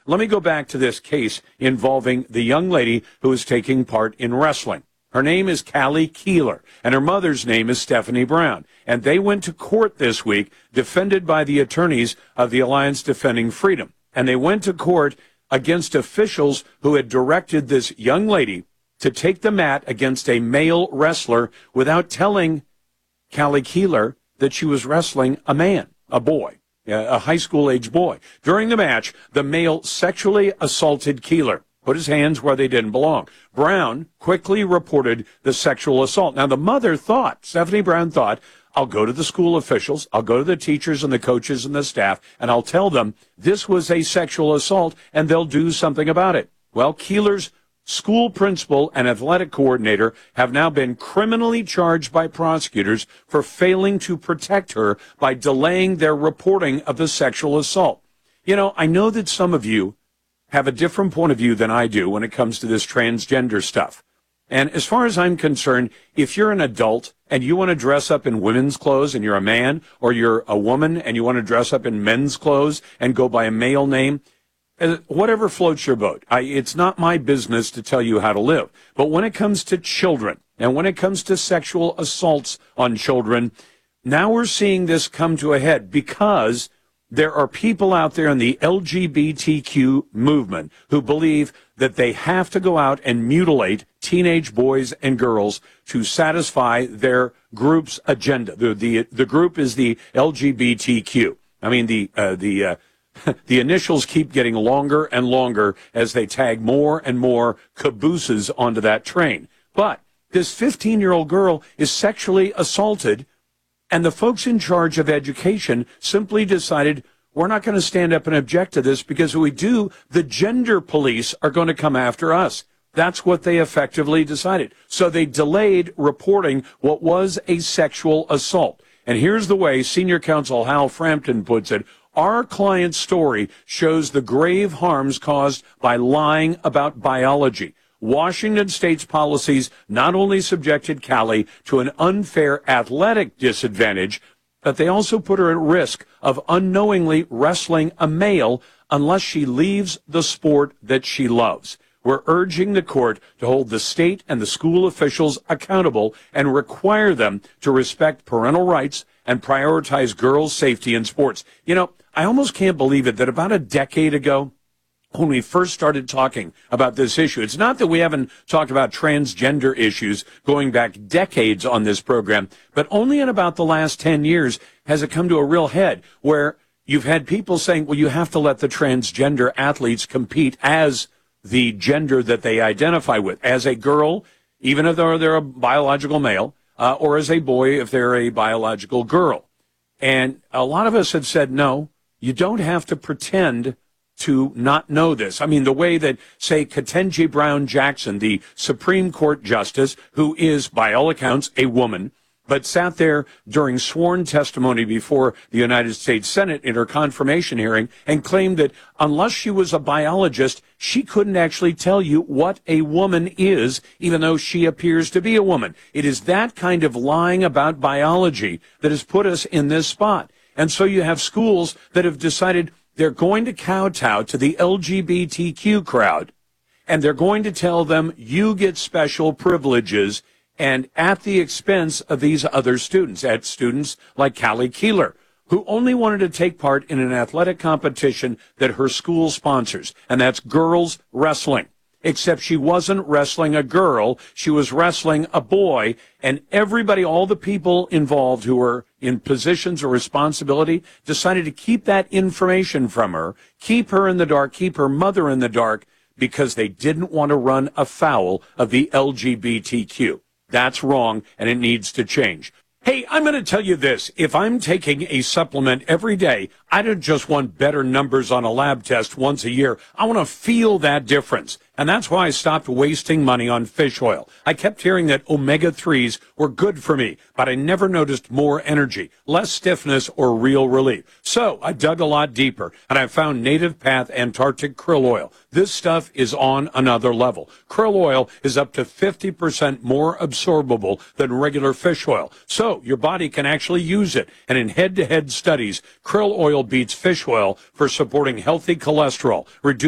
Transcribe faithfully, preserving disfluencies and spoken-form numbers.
let me go back to this case involving the young lady who is taking part in wrestling. Her name is Callie Keeler, and her mother's name is Stephanie Brown. And they went to court this week, defended by the attorneys of the Alliance Defending Freedom. And they went to court against officials who had directed this young lady to take the mat against a male wrestler without telling Callie Keeler that she was wrestling a man, a boy, a high school-age boy. During the match, the male sexually assaulted Keeler, put his hands where they didn't belong. Brown quickly reported the sexual assault. Now, the mother thought, Stephanie Brown thought, I'll go to the school officials, I'll go to the teachers and the coaches and the staff, and I'll tell them this was a sexual assault, and they'll do something about it. Well, Keeler's school principal and athletic coordinator have now been criminally charged by prosecutors for failing to protect her by delaying their reporting of the sexual assault. You know, I know that some of you have a different point of view than I do when it comes to this transgender stuff. And as far as I'm concerned, if you're an adult and you want to dress up in women's clothes and you're a man, or you're a woman and you want to dress up in men's clothes and go by a male name, whatever floats your boat. I, it's not my business to tell you how to live. But when it comes to children and when it comes to sexual assaults on children, now we're seeing this come to a head because there are people out there in the L G B T Q movement who believe that they have to go out and mutilate teenage boys and girls to satisfy their group's agenda. The, the, the group is the L G B T Q. I mean, the, uh, the, uh, the initials keep getting longer and longer as they tag more and more cabooses onto that train. But this fifteen-year-old girl is sexually assaulted, and the folks in charge of education simply decided, we're not going to stand up and object to this, because if we do, the gender police are going to come after us. That's what they effectively decided. So they delayed reporting what was a sexual assault. And here's the way senior counsel Hal Frampton puts it. Our client's story shows the grave harms caused by lying about biology. Washington State's policies not only subjected Callie to an unfair athletic disadvantage, but they also put her at risk of unknowingly wrestling a male unless she leaves the sport that she loves. We're urging the court to hold the state and the school officials accountable and require them to respect parental rights and prioritize girls' safety in sports. You know, I almost can't believe it that about a decade ago, when we first started talking about this issue, it's not that we haven't talked about transgender issues going back decades on this program, but only in about the last ten years has it come to a real head where you've had people saying, well, you have to let the transgender athletes compete as the gender that they identify with, as a girl, even if they're, they're a biological male, uh, or as a boy if they're a biological girl. And a lot of us have said, no, you don't have to pretend to not know this. I mean, the way that, say, Ketanji Brown Jackson, the Supreme Court justice, who is, by all accounts, a woman, but sat there during sworn testimony before the United States Senate in her confirmation hearing and claimed that unless she was a biologist, she couldn't actually tell you what a woman is, even though she appears to be a woman. It is that kind of lying about biology that has put us in this spot. And so you have schools that have decided they're going to kowtow to the L G B T Q crowd, and they're going to tell them you get special privileges, and at the expense of these other students, at students like Callie Keeler, who only wanted to take part in an athletic competition that her school sponsors, and that's girls wrestling. Except she wasn't wrestling a girl, she was wrestling a boy, and everybody, all the people involved who were in positions of responsibility decided to keep that information from her, keep her in the dark, keep her mother in the dark, because they didn't want to run afoul of the L G B T Q. That's wrong, and it needs to change. Hey, I'm going to tell you this. If I'm taking a supplement every day, I don't just want better numbers on a lab test once a year. I want to feel that difference. And that's why I stopped wasting money on fish oil. I kept hearing that omega threes were good for me, but I never noticed more energy, less stiffness, or real relief. So I dug a lot deeper, and I found Native Path Antarctic Krill Oil. This stuff is on another level. Krill oil is up to fifty percent more absorbable than regular fish oil, so your body can actually use it. And in head-to-head studies, krill oil beats fish oil for supporting healthy cholesterol, reducing